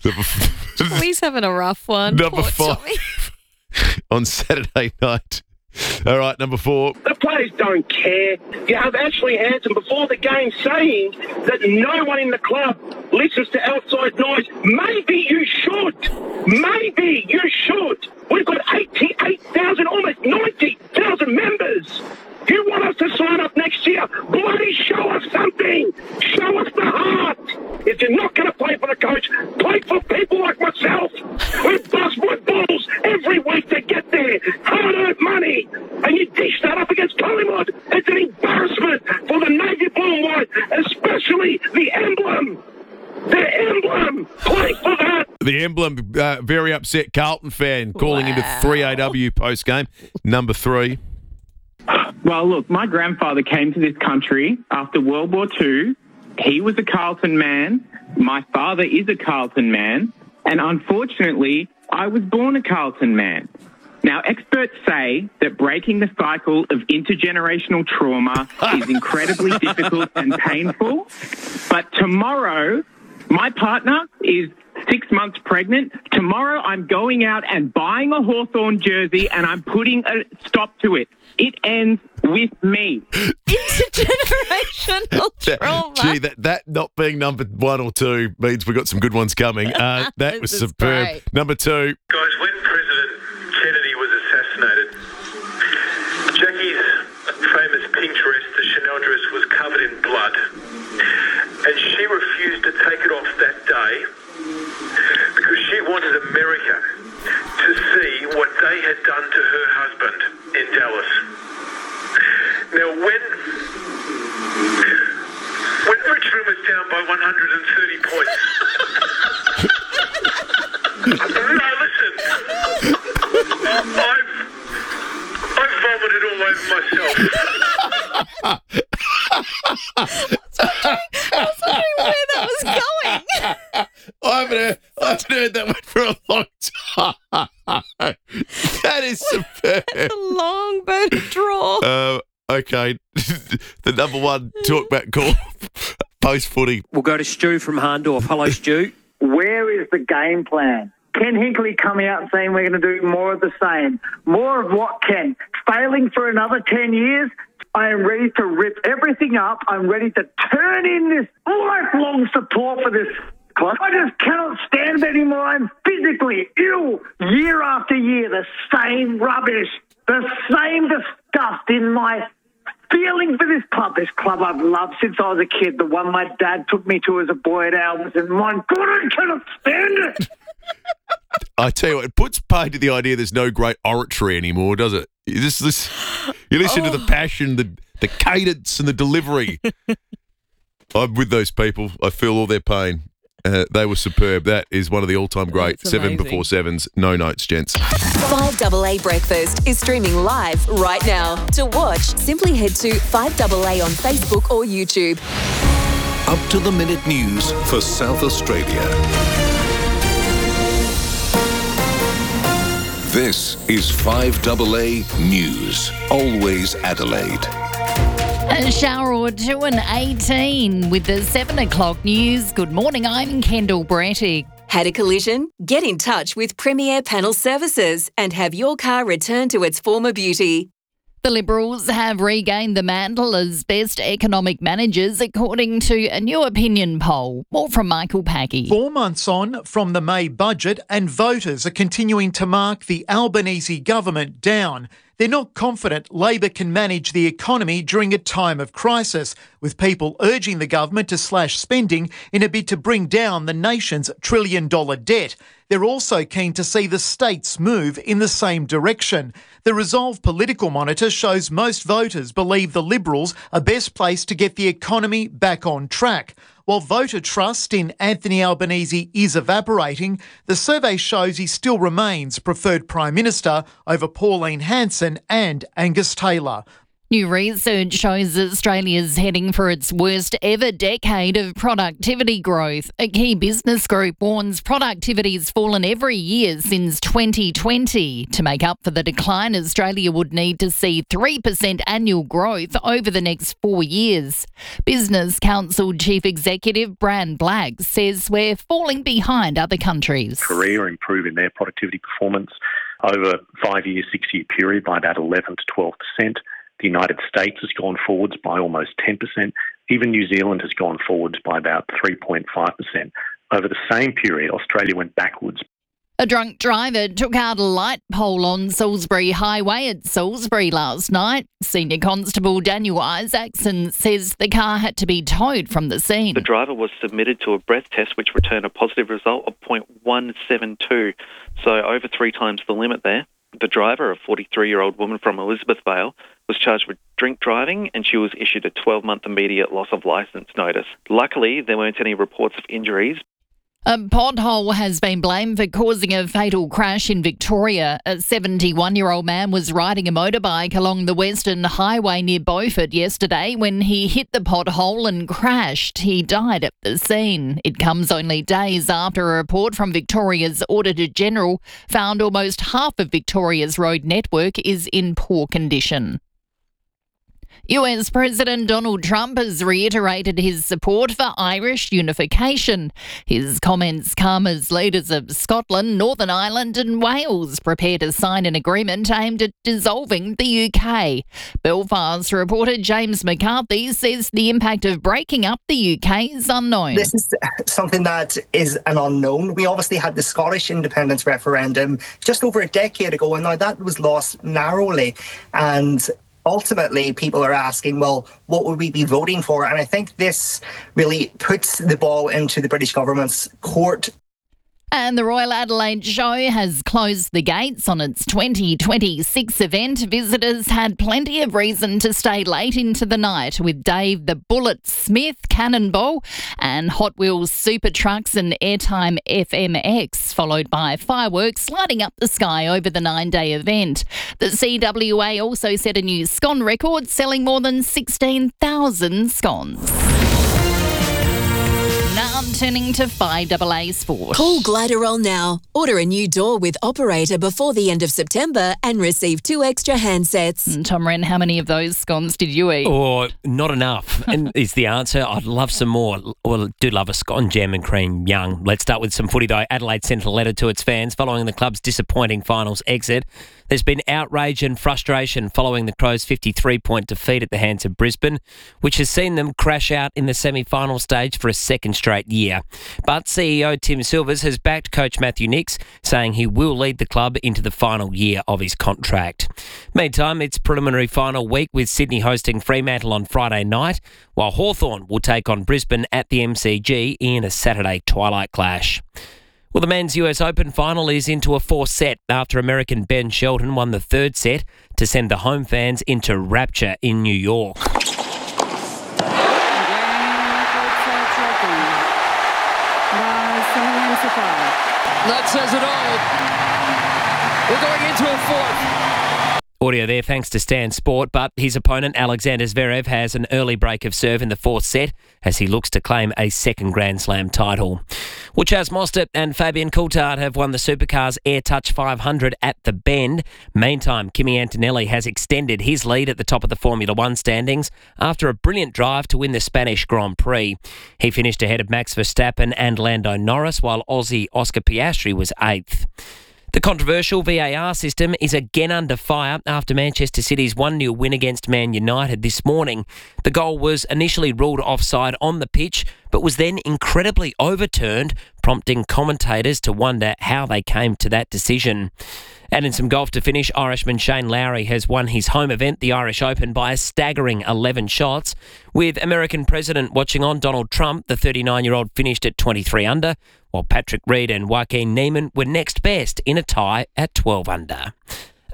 He's having a rough one. Number Poor five on Saturday night. All right, number four. The players don't care. You have Ashley Hansen before the game saying that no one in the club listens to outside noise. Maybe you should. Maybe you should. We've got eighty-eight thousand, almost ninety thousand members. You want us to sign up next year? Bloody show us something. Show us the heart. If you're not going to play for the coach, play for people like myself who bust my balls every week to get there. Hard-earned money. And you dish that up against Collingwood. It's an embarrassment for the navy blue and white, especially the emblem. The emblem. Play for that. The emblem, uh, very upset Carlton fan calling into three A W post-game. Number three. Well, look, my grandfather came to this country after World War Two. He was a Carlton man. My father is a Carlton man. And unfortunately, I was born a Carlton man. Now, experts say that breaking the cycle of intergenerational trauma is incredibly difficult and painful. But tomorrow, my partner is six months pregnant. Tomorrow, I'm going out and buying a Hawthorn jersey, and I'm putting a stop to it. It ends with me. Intergenerational trauma. Gee, that, that not being number one or two means we've got some good ones coming. Uh, that was superb. Great. Number two. Guys, when President Kennedy was assassinated, Jackie's famous pink dress, the Chanel dress, was covered in blood. And she refused to take it off that day because she wanted America to see what they had done to her husband in Dallas. Now, when when Richmond was down by one hundred thirty points, no, listen, I've I've vomited all over myself. I was wondering where that was going. I haven't heard, I haven't heard that one for a long time. That is superb. A long boat of draw. Uh, okay, the number one talkback call post footy. We'll go to Stu from Harndorf. Hello, Stu. Where is the game plan? Ken Hinkley coming out and saying we're going to do more of the same. More of what, Ken? Failing for another ten years? I am ready to rip everything up. I'm ready to turn in this lifelong support for this club. I just cannot stand it anymore. I'm physically ill year after year. The same rubbish, the same disgust in my feeling for this club. This club I've loved since I was a kid, the one my dad took me to as a boy at Albans, and my God, I cannot stand it. I tell you what, it puts paid to the idea there's no great oratory anymore, does it? You, just, this, you listen Oh. to the passion, the, the cadence and the delivery. I'm with those people. I feel all their pain. Uh, they were superb. That is one of the all-time great That's seven amazing. before sevens. No notes, gents. five A A Breakfast is streaming live right now. To watch, simply head to five A A on Facebook or YouTube. Up to the minute news for South Australia. This is five A A News. Always Adelaide. A shower or two and eighteen with the seven o'clock news. Good morning, I'm Kendall Brattick. Had a collision? Get in touch with Premier Panel Services and have your car returned to its former beauty. The Liberals have regained the mantle as best economic managers, according to a new opinion poll. More from Michael Packy. Four months on from the May budget, and voters are continuing to mark the Albanese government down. They're not confident Labor can manage the economy during a time of crisis, with people urging the government to slash spending in a bid to bring down the nation's trillion-dollar debt. They're also keen to see the states move in the same direction. The Resolve Political Monitor shows most voters believe the Liberals are best placed to get the economy back on track. While voter trust in Anthony Albanese is evaporating, the survey shows he still remains preferred Prime Minister over Pauline Hanson and Angus Taylor. New research shows Australia's heading for its worst ever decade of productivity growth. A key business group warns productivity's fallen every year since twenty twenty. To make up for the decline, Australia would need to see three percent annual growth over the next four years. Business Council Chief Executive Brand Black says we're falling behind other countries. Korea are improving their productivity performance over five-year, six-year period by about eleven to twelve percent. The United States has gone forwards by almost ten percent. Even New Zealand has gone forwards by about three point five percent. Over the same period, Australia went backwards. A drunk driver took out a light pole on Salisbury Highway at Salisbury last night. Senior Constable Daniel Isaacson says the car had to be towed from the scene. The driver was submitted to a breath test which returned a positive result of point one seven two, so over three times the limit there. The driver, a forty-three-year-old woman from Elizabeth Vale, was charged with drink driving and she was issued a twelve-month immediate loss of licence notice. Luckily, there weren't any reports of injuries. A pothole has been blamed for causing a fatal crash in Victoria. A seventy-one-year-old man was riding a motorbike along the Western Highway near Beaufort yesterday when he hit the pothole and crashed. He died at the scene. It comes only days after a report from Victoria's Auditor General found almost half of Victoria's road network is in poor condition. U S President Donald Trump has reiterated his support for Irish unification. His comments come as leaders of Scotland, Northern Ireland and Wales prepare to sign an agreement aimed at dissolving the U K. Belfast reporter James McCarthy says the impact of breaking up the U K is unknown. This is something that is an unknown. We obviously had the Scottish independence referendum just over a decade ago, and now that was lost narrowly. And ultimately, people are asking, well, what would we be voting for? And I think this really puts the ball into the British government's court. And the Royal Adelaide Show has closed the gates on its twenty twenty-six event. Visitors had plenty of reason to stay late into the night with Dave the Bullet Smith Cannonball and Hot Wheels Super Trucks and Airtime F M X, followed by fireworks lighting up the sky over the nine-day event. The C W A also set a new scone record, selling more than sixteen thousand scones. Now turning to five A A Sport. Call Gliderol now. Order a new door with Operator before the end of September and receive two extra handsets. And Tom Wren, how many of those scones did you eat? Oh, not enough, and is the answer. I'd love some more. Well, do love a scone, jam and cream, young. Let's start with some footy, though. Adelaide sent a letter to its fans following the club's disappointing finals exit. There's been outrage and frustration following the Crows' fifty-three point defeat at the hands of Brisbane, which has seen them crash out in the semi-final stage for a second straight year. But C E O Tim Silvers has backed coach Matthew Nicks, saying he will lead the club into the final year of his contract. Meantime, it's preliminary final week with Sydney hosting Fremantle on Friday night, while Hawthorn will take on Brisbane at the M C G in a Saturday twilight clash. Well, the men's U S Open final is into a fourth set after American Ben Shelton won the third set to send the home fans into rapture in New York. That says it all. We're going into a fourth. Audio there thanks to Stan Sport, but his opponent Alexander Zverev has an early break of serve in the fourth set as he looks to claim a second Grand Slam title. Well, Chaz Mostert and Fabian Coulthard have won the Supercars AirTouch five hundred at the Bend. Meantime, Kimi Antonelli has extended his lead at the top of the Formula One standings after a brilliant drive to win the Spanish Grand Prix. He finished ahead of Max Verstappen and Lando Norris, while Aussie Oscar Piastri was eighth. The controversial V A R system is again under fire after Manchester City's one nil win against Man United this morning. The goal was initially ruled offside on the pitch, but was then incredibly overturned, prompting commentators to wonder how they came to that decision. And in some golf to finish, Irishman Shane Lowry has won his home event, the Irish Open, by a staggering eleven shots. With American President watching on, Donald Trump, the thirty-nine-year-old, finished at twenty-three under, while Patrick Reed and Joaquin Niemann were next best in a tie at twelve under.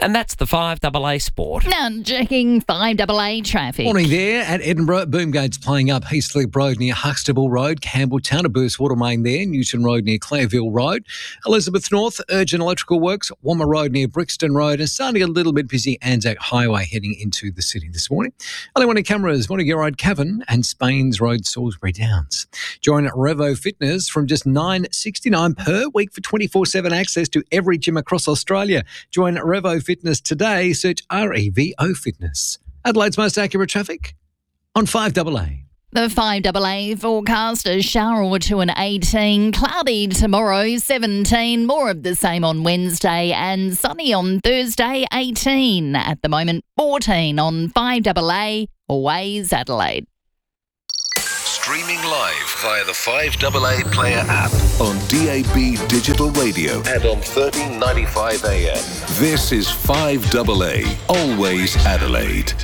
And that's the five A A Sport. Now checking five A A traffic. Morning there at Edinburgh. Boomgate's playing up Heathcliff Road near Huxtable Road, Campbelltown, a burst water main there, Newton Road near Clareville Road, Elizabeth North, urgent electrical works, Wammer Road near Brixton Road, and starting a little bit busy Anzac Highway heading into the city this morning. Only one in cameras, Montague Road, Cavan, and Spains Road, Salisbury Downs. Join Revo Fitness from just nine dollars sixty-nine per week for twenty-four seven access to every gym across Australia. Join Revo Fitness today. Search R E V O Fitness. Adelaide's most accurate traffic on five A A. The five A A forecast, a shower or two and eighteen, cloudy tomorrow, seventeen, more of the same on Wednesday, and sunny on Thursday, eighteen. At the moment, fourteen on five A A, always Adelaide. Streaming live via the five A A Player app on D A B Digital Radio and on thirteen ninety-five A M. This is five A A, always Adelaide.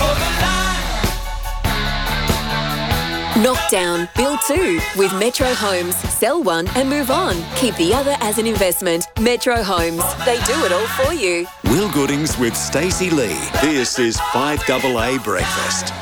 Knock down, build two with Metro Homes. Sell one and move on. Keep the other as an investment. Metro Homes. They do it all for you. Will Goodings with Stacey Lee. This is five A A Breakfast.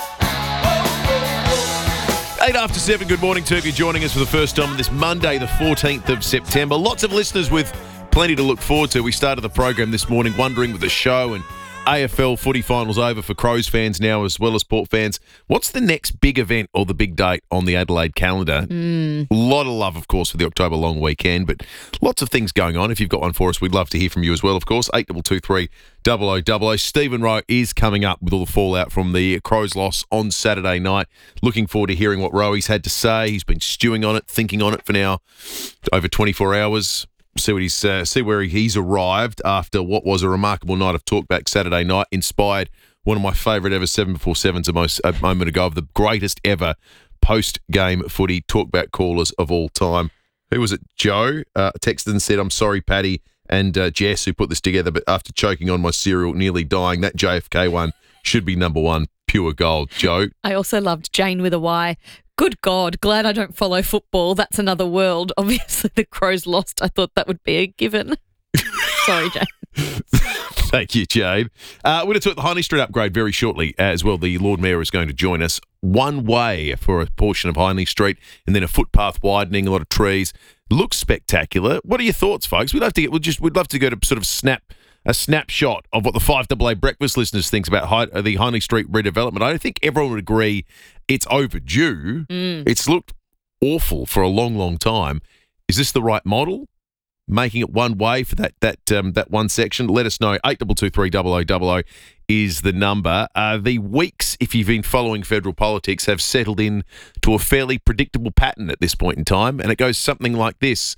Eight after seven, good morning to you joining us for the first time on this Monday, the fourteenth of September. Lots of listeners with plenty to look forward to. We started the program this morning wondering with the show and A F L footy finals over for Crows fans now as well as Port fans. What's the next big event or the big date on the Adelaide calendar? Mm. A lot of love, of course, for the October long weekend, but lots of things going on. If you've got one for us, we'd love to hear from you as well, of course. eight two two three, double oh double oh. Stephen Rowe is coming up with all the fallout from the Crows loss on Saturday night. Looking forward to hearing what Rowe's had to say. He's been stewing on it, thinking on it for now over twenty-four hours. See what he's uh, see where he's arrived after what was a remarkable night of talkback Saturday night. Inspired one of my favourite ever seven before sevens a, most, a moment ago of the greatest ever post-game footy talkback callers of all time. Who was it? Joe uh, texted and said, "I'm sorry, Paddy and uh, Jess who put this together, but after choking on my cereal, nearly dying, that J F K one should be number one. Pure gold." Joe. I also loved Jane with a Y. Good God, glad I don't follow football. That's another world. Obviously, the Crows lost. I thought that would be a given. Sorry, Jane. Thank you, Jade. Uh, we're going to talk the Hindley Street upgrade very shortly as well. The Lord Mayor is going to join us. One way for a portion of Hindley Street and then a footpath widening, a lot of trees. Looks spectacular. What are your thoughts, folks? We'd love to get. We'd just. We'd love to go to sort of snap a snapshot of what the five A A breakfast listeners thinks about Hy- the Hindley Street redevelopment. I don't think everyone would agree it's overdue. Mm. It's looked awful for a long, long time. Is this the right model? Making it one way for that that um, that one section? Let us know. eight two two three, double oh double oh is the number. Uh, the weeks, if you've been following federal politics, have settled in to a fairly predictable pattern at this point in time, and it goes something like this.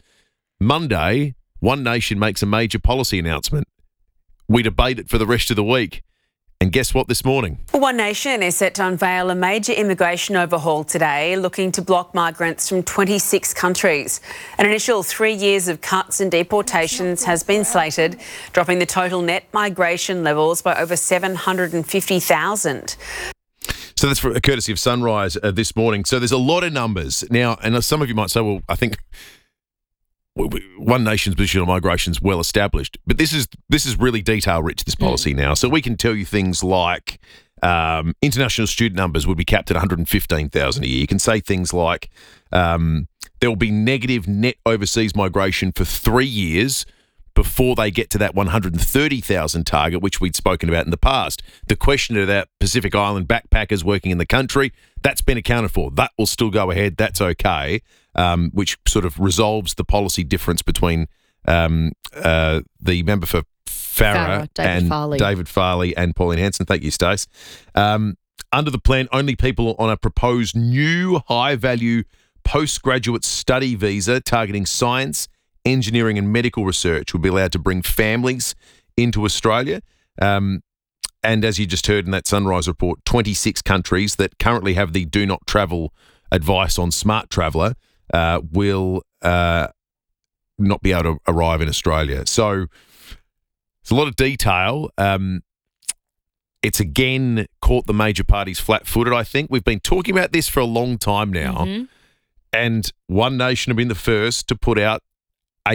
Monday, One Nation makes a major policy announcement. We debate it for the rest of the week. And guess what this morning? One Nation is set to unveil a major immigration overhaul today, looking to block migrants from twenty-six countries. An initial three years of cuts and deportations has been slated, dropping the total net migration levels by over seven hundred fifty thousand. So that's for a courtesy of Sunrise uh, this morning. So there's a lot of numbers. Now, and some of you might say, well, I think One Nation's position on migration is well established, but this is this is really detail rich, this policy mm. now. So we can tell you things like um, international student numbers would be capped at one hundred fifteen thousand a year. You can say things like um, there will be negative net overseas migration for three years before they get to that one hundred thirty thousand target, which we'd spoken about in the past. The question of that Pacific Island backpackers working in the country, that's been accounted for. That will still go ahead. That's okay. Um, which sort of resolves the policy difference between um, uh, the member for Farrer, Farrer David and Farley. David Farley and Pauline Hanson. Thank you, Stace. Um, under the plan, only people on a proposed new high-value postgraduate study visa targeting science, engineering and medical research will be allowed to bring families into Australia. Um, and as you just heard in that Sunrise report, twenty-six countries that currently have the do not travel advice on Smart Traveller Uh, will uh, not be able to arrive in Australia. So it's a lot of detail. Um, it's again caught the major parties flat-footed, I think. We've been talking about this for a long time now, Mm-hmm. and One Nation have been the first to put out a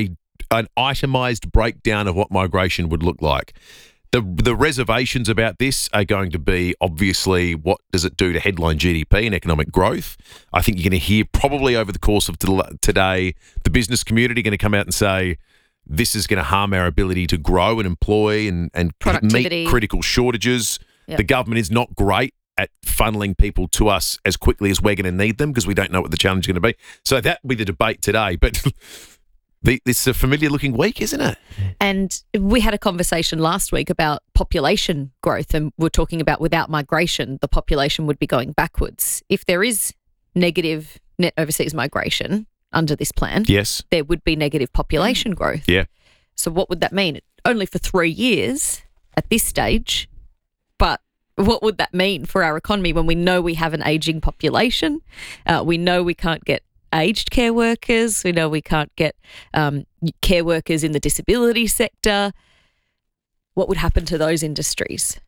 an itemised breakdown of what migration would look like. The the reservations about this are going to be, obviously, what does it do to headline G D P and economic growth? I think you're going to hear probably over the course of today, the business community going to come out and say, this is going to harm our ability to grow and employ and, and meet critical shortages. Yep. The government is not great at funneling people to us as quickly as we're going to need them because we don't know what the challenge is going to be. So that will be the debate today. But the, it's a familiar looking week, isn't it? And we had a conversation last week about population growth, and we're talking about without migration, the population would be going backwards. If there is negative net overseas migration under this plan, yes, there would be negative population growth. Yeah. So what would that mean? Only for three years at this stage, but what would that mean for our economy when we know we have an ageing population? Uh, we know we can't get aged care workers. We know we can't get um, care workers in the disability sector. What would happen to those industries?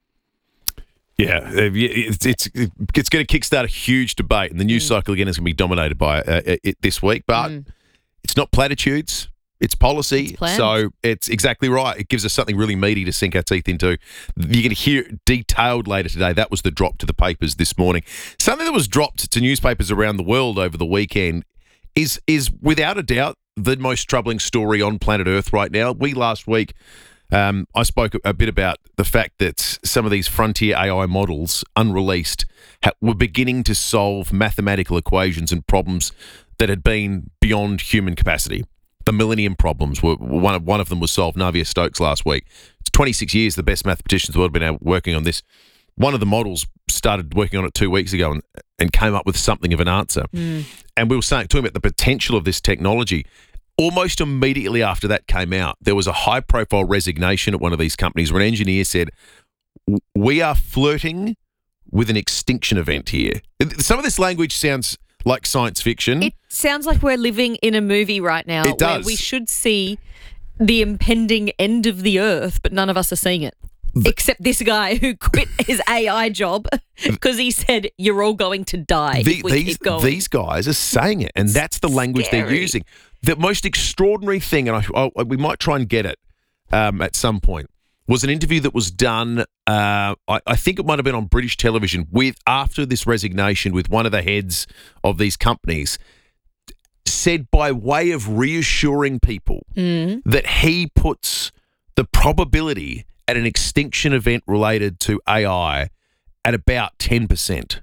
Yeah, it's it's, it's going to kickstart a huge debate, and the news mm. cycle again is going to be dominated by uh, it this week. But mm. it's not platitudes. It's policy, it's so it's exactly right. It gives us something really meaty to sink our teeth into. You're going to hear it detailed later today. That was the drop to the papers this morning. Something that was dropped to newspapers around the world over the weekend is, is without a doubt, the most troubling story on planet Earth right now. We last week, um, I spoke a bit about the fact that some of these frontier A I models, unreleased, ha- were beginning to solve mathematical equations and problems that had been beyond human capacity. The Millennium Problems were one of one of them was solved. Navier-Stokes last week. It's twenty-six years. The best mathematicians in the world have been out working on this. One of the models started working on it two weeks ago and, and came up with something of an answer. Mm. And we were saying talking about the potential of this technology. Almost immediately after that came out, there was a high-profile resignation at one of these companies where an engineer said, "We are flirting with an extinction event here." Some of this language sounds like science fiction. It sounds like we're living in a movie right now it does. where we should see the impending end of the earth, but none of us are seeing it. The, Except this guy who quit his A I job because he said, you're all going to die the, if we these, keep going. These guys are saying it, and that's the language Scary. they're using. The most extraordinary thing, and I, I, we might try and get it um, at some point, was an interview that was done, uh, I, I think it might have been on British television, with after this resignation with one of the heads of these companies, said by way of reassuring people mm. that he puts the probability at an extinction event related to A I at about ten percent.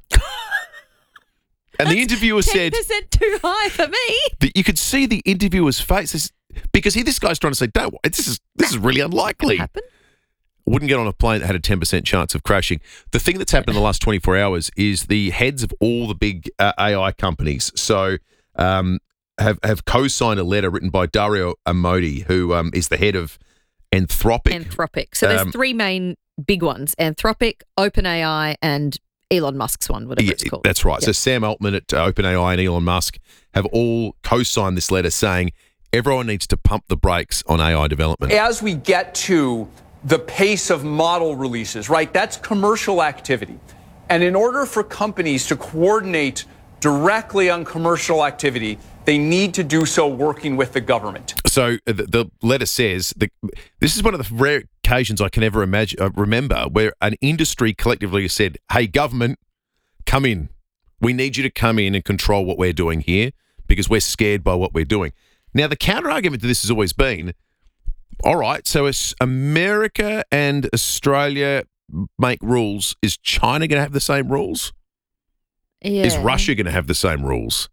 And the interviewer said... ten percent too high for me. That you could see the interviewer's face because he, this guy's trying to say, don't worry, this is, this is really unlikely. Happen? Wouldn't get on a plane that had a ten percent chance of crashing. The thing that's happened in the last twenty-four hours is the heads of all the big uh, A I companies so um, have, have co-signed a letter written by Dario Amodei, who um, is the head of Anthropic. Anthropic. So there's um, three main big ones, Anthropic, OpenAI, and Elon Musk's one, whatever yeah, it's called. That's right. Yep. So Sam Altman at uh, OpenAI and Elon Musk have all co-signed this letter saying everyone needs to pump the brakes on A I development. As we get to the pace of model releases, right, that's commercial activity. And in order for companies to coordinate directly on commercial activity, they need to do so working with the government. So uh, the, the letter says, the, this is one of the rare occasions I can ever imagine, uh, remember where an industry collectively has said, hey, government, come in. We need you to come in and control what we're doing here because we're scared by what we're doing. Now, the counter-argument to this has always been, all right, so as America and Australia make rules, is China going to have the same rules? Yeah. Is Russia going to have the same rules?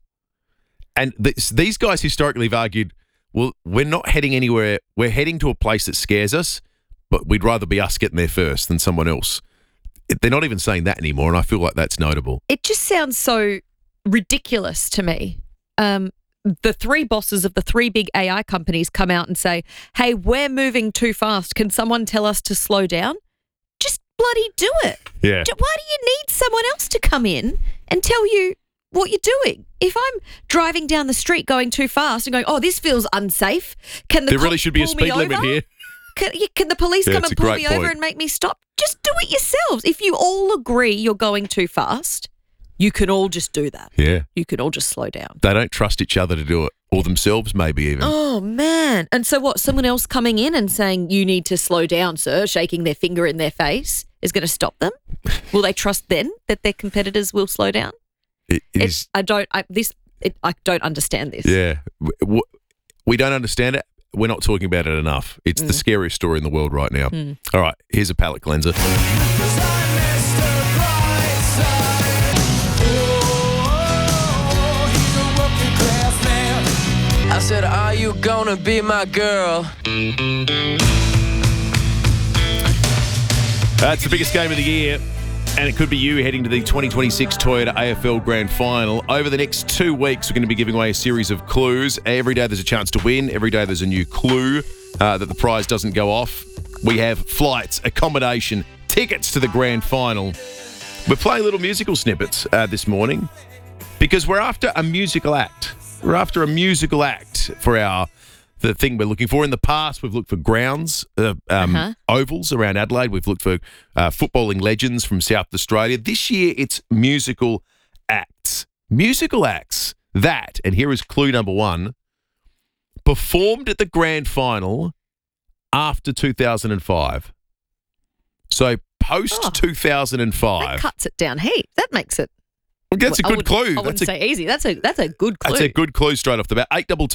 And this, these guys historically have argued, well, we're not heading anywhere. We're heading to a place that scares us, but we'd rather be us getting there first than someone else. They're not even saying that anymore, and I feel like that's notable. It just sounds so ridiculous to me. Um, the three bosses of the three big A I companies come out and say, hey, we're moving too fast. Can someone tell us to slow down? Just bloody do it. Yeah. Why do you need someone else to come in and tell you what you're doing? If I'm driving down the street going too fast and going, oh, this feels unsafe, can the there cop really should be a pull speed me limit over? here. Can, can the police Yeah, come it's and a pull great me over point. and make me stop? Just do it yourselves. If you all agree you're going too fast, you can all just do that. Yeah. You can all just slow down. They don't trust each other to do it. Or themselves, maybe even. Oh, man. And so what, someone else coming in and saying, you need to slow down, sir, shaking their finger in their face is going to stop them? Will they trust then that their competitors will slow down? It, it It- is, I don't, I, this, it, I don't understand this. yeah. W- w- We don't understand it. We're not talking about it enough. It's the Mm. scariest story in the world right now. Mm. All right, here's a palate cleanser. I said, are you gonna be my girl? That's the biggest game of the year, and it could be you heading to the twenty twenty-six Toyota A F L Grand Final. Over the next two weeks, we're going to be giving away a series of clues. Every day there's a chance to win. Every day there's a new clue uh, that the prize doesn't go off. We have flights, accommodation, tickets to the Grand Final. We're playing little musical snippets uh, this morning because we're after a musical act. We're after a musical act for our the thing we're looking for. In the past, we've looked for grounds, uh, um, Uh-huh. ovals around Adelaide. We've looked for uh, footballing legends from South Australia. This year, it's musical acts. Musical acts that, and here is clue number one, performed at the grand final after two thousand five. So post two thousand five. That cuts it down heap. That makes it. That's a I good wouldn't- clue. I wouldn't That's a- say easy. That's a that's a good clue. That's a good clue straight off the bat. eight double two